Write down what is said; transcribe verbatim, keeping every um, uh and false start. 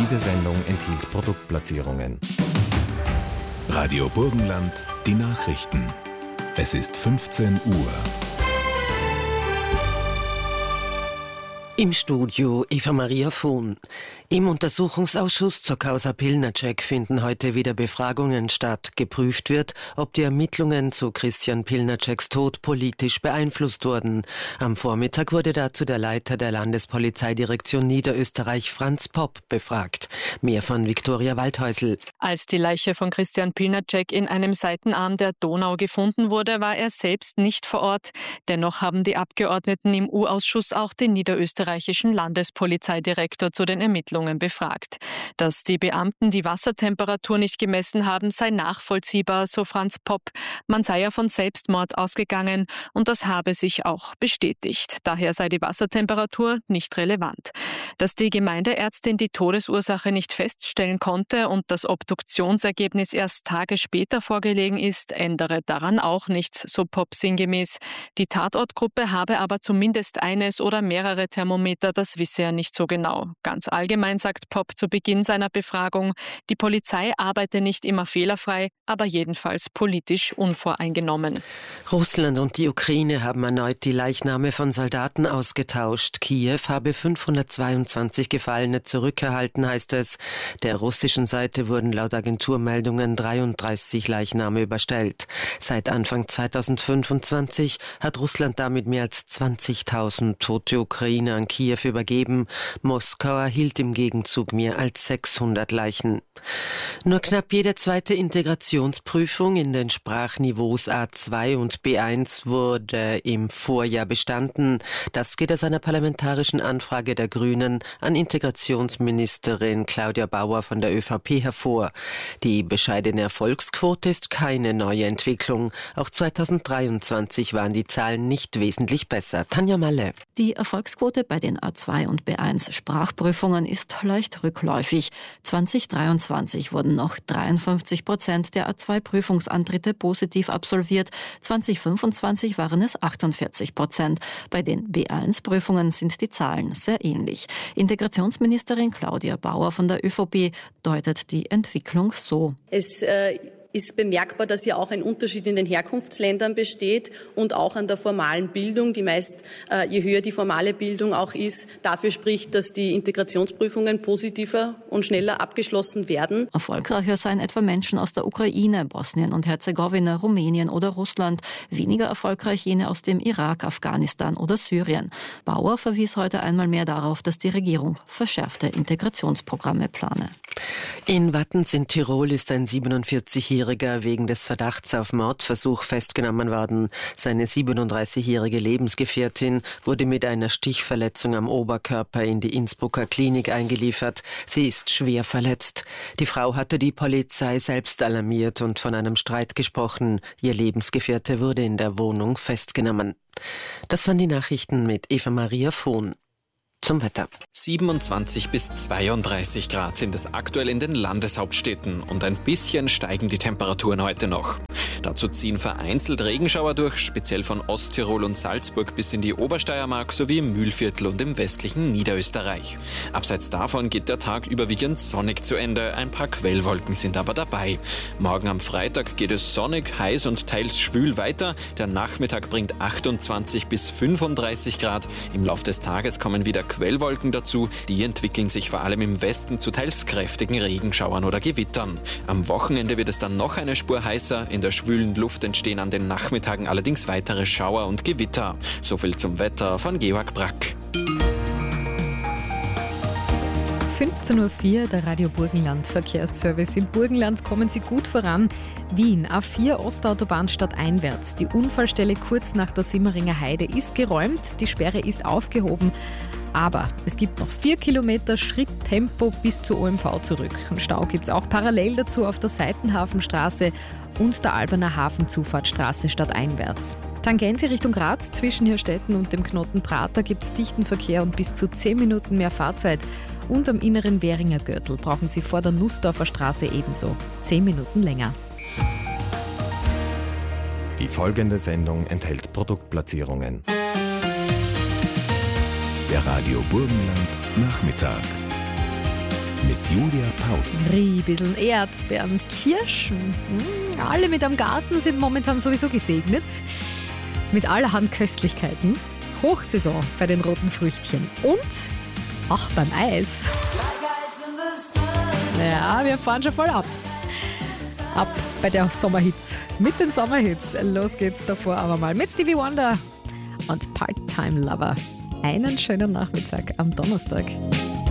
Diese Sendung enthielt Produktplatzierungen. Radio Burgenland, die Nachrichten. Es ist fünfzehn Uhr. Im Studio Eva-Maria Vohn. Im Untersuchungsausschuss zur Causa Pilnacek finden heute wieder Befragungen statt. Geprüft wird, ob die Ermittlungen zu Christian Pilnaceks Tod politisch beeinflusst wurden. Am Vormittag wurde dazu der Leiter der Landespolizeidirektion Niederösterreich, Franz Popp, befragt. Mehr von Viktoria Waldhäusl. Als die Leiche von Christian Pilnacek in einem Seitenarm der Donau gefunden wurde, war er selbst nicht vor Ort. Dennoch haben die Abgeordneten im U-Ausschuss auch den niederösterreichischen Landespolizeidirektor zu den Ermittlungen befragt. Dass die Beamten die Wassertemperatur nicht gemessen haben, sei nachvollziehbar, so Franz Popp. Man sei ja von Selbstmord ausgegangen und das habe sich auch bestätigt. Daher sei die Wassertemperatur nicht relevant. Dass die Gemeindeärztin die Todesursache nicht feststellen konnte und das Obduktionsergebnis erst Tage später vorgelegen ist, ändere daran auch nichts, so Popp sinngemäß. Die Tatortgruppe habe aber zumindest eines oder mehrere Thermometer, das wisse er nicht so genau. Ganz allgemein sagt Popp zu Beginn seiner Befragung, die Polizei arbeite nicht immer fehlerfrei, aber jedenfalls politisch unvoreingenommen. Russland und die Ukraine haben erneut die Leichname von Soldaten ausgetauscht. Kiew habe fünfhundertzweiundzwanzig Gefallene zurückerhalten, heißt es. Der russischen Seite wurden laut Agenturmeldungen dreiunddreißig Leichname überstellt. Seit Anfang zweitausendfünfundzwanzig hat Russland damit mehr als zwanzigtausend tote Ukrainer an Kiew übergeben. Moskau erhielt im Gegenzug mehr als sechshundert Leichen. Nur knapp jede zweite Integrationsprüfung in den Sprachniveaus A zwei und B eins wurde im Vorjahr bestanden. Das geht aus einer parlamentarischen Anfrage der Grünen an Integrationsministerin Claudia Bauer von der ÖVP hervor. Die bescheidene Erfolgsquote ist keine neue Entwicklung. Auch zweitausenddreiundzwanzig waren die Zahlen nicht wesentlich besser. Tanja Malle. Die Erfolgsquote bei den A zwei und B eins Sprachprüfungen ist leicht rückläufig. zweitausenddreiundzwanzig wurden noch dreiundfünfzig Prozent der A zwei Prüfungsantritte positiv absolviert. zweitausendfünfundzwanzig waren es achtundvierzig Prozent. Bei den B eins Prüfungen sind die Zahlen sehr ähnlich. Integrationsministerin Claudia Bauer von der ÖVP deutet die Entwicklung so. Es äh ist bemerkbar, dass ja auch ein Unterschied in den Herkunftsländern besteht und auch an der formalen Bildung, die meist, äh, je höher die formale Bildung auch ist, dafür spricht, dass die Integrationsprüfungen positiver und schneller abgeschlossen werden. Erfolgreicher seien etwa Menschen aus der Ukraine, Bosnien und Herzegowina, Rumänien oder Russland. Weniger erfolgreich jene aus dem Irak, Afghanistan oder Syrien. Bauer verwies heute einmal mehr darauf, dass die Regierung verschärfte Integrationsprogramme plane. In Wattens in Tirol ist ein siebenundvierzigjähriger wegen des Verdachts auf Mordversuch festgenommen worden. Seine siebenunddreißigjährige Lebensgefährtin wurde mit einer Stichverletzung am Oberkörper in die Innsbrucker Klinik eingeliefert. Sie ist schwer verletzt. Die Frau hatte die Polizei selbst alarmiert und von einem Streit gesprochen. Ihr Lebensgefährte wurde in der Wohnung festgenommen. Das waren die Nachrichten mit Eva-Maria Vohn. Zum Wetter. siebenundzwanzig bis zweiunddreißig Grad sind es aktuell in den Landeshauptstädten und ein bisschen steigen die Temperaturen heute noch. Dazu ziehen vereinzelt Regenschauer durch, speziell von Osttirol und Salzburg bis in die Obersteiermark sowie im Mühlviertel und im westlichen Niederösterreich. Abseits davon geht der Tag überwiegend sonnig zu Ende, ein paar Quellwolken sind aber dabei. Morgen am Freitag geht es sonnig, heiß und teils schwül weiter. Der Nachmittag bringt achtundzwanzig bis fünfunddreißig Grad. Im Lauf des Tages kommen wieder Quellwolken dazu, die entwickeln sich vor allem im Westen zu teils kräftigen Regenschauern oder Gewittern. Am Wochenende wird es dann noch eine Spur heißer, in der schwülen Luft entstehen an den Nachmittagen allerdings weitere Schauer und Gewitter. Soviel zum Wetter von Georg Brack. fünfzehn Uhr vier, der Radio Burgenland Verkehrsservice. Im Burgenland kommen Sie gut voran. Wien, A vier Ostautobahn stadteinwärts. Die Unfallstelle kurz nach der Simmeringer Heide ist geräumt, die Sperre ist aufgehoben. Aber es gibt noch vier Kilometer Schritttempo bis zur O M V zurück. Und Stau gibt es auch parallel dazu auf der Seitenhafenstraße und der Alberner Hafenzufahrtsstraße stadteinwärts. Tangente Richtung Graz zwischen Hirstetten und dem Knoten Prater gibt es dichten Verkehr und bis zu zehn Minuten mehr Fahrzeit. Und am inneren Währinger Gürtel brauchen Sie vor der Nussdorfer Straße ebenso zehn Minuten länger. Die folgende Sendung enthält Produktplatzierungen. Der Radio Burgenland Nachmittag. mit Julia Paus. Riebisseln, Erdbeeren, Kirschen. Mm, alle mit am Garten sind momentan sowieso gesegnet. Mit allerhand Köstlichkeiten. Hochsaison bei den roten Früchtchen. Und auch beim Eis. Ja, wir fahren schon voll ab. Ab bei der Sommerhits. Mit den Sommerhits. Los geht's davor aber mal mit Stevie Wonder und Part-Time Lover. Einen schönen Nachmittag am Donnerstag.